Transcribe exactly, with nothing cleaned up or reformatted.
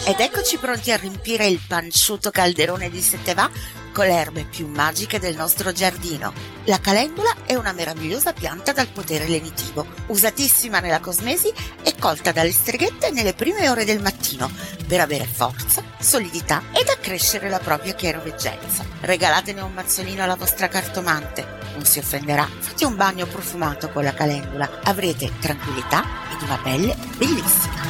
Ed eccoci pronti a riempire il panciuto calderone di Setevà con le erbe più magiche del nostro giardino. La calendula è una meravigliosa pianta dal potere lenitivo, usatissima nella cosmesi e colta dalle streghette nelle prime ore del mattino per avere forza, solidità ed accrescere la propria chiaroveggenza. Regalatene un mazzolino alla vostra cartomante, non si offenderà. Fate un bagno profumato con la calendula, avrete tranquillità ed una pelle bellissima.